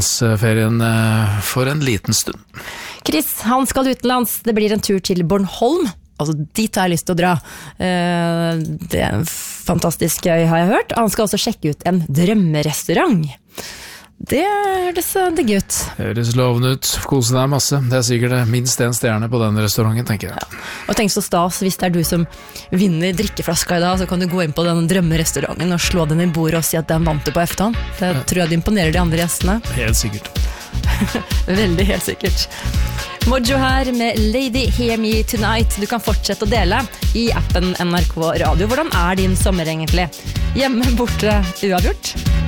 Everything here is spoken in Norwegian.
ferien for en liten stund. Chris, han skal utenlands. Det blir en tur til Bornholm. Altså, dit har jeg lyst til å dra. Det er fantastisk gøy, har jeg hørt. Han skal også sjekke ut en drømmerestaurant. Det høres digg ut. Det høres lovende ut. Kose deg masse. Det er sikkert minst en stjerne på den restauranten, tenker jeg. Ja. Og tenk så stas, hvis det er du som vinner drikkeflaska i dag, så kan du gå inn på den drømmerestauranten og slå den i bordet og si at den vant du på eftan. Det tror jeg det imponerer de andre gjestene. Helt sikkert. Veldig helt sikkert. Mojo her med Lady Hear Me Tonight. Du kan fortsette å dele i appen NRK Radio. Hvordan er din sommer egentlig? Hjemme, borte, uavgjort?